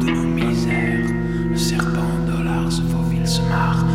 nos misères. Le serpent dollar se faufile, se marre.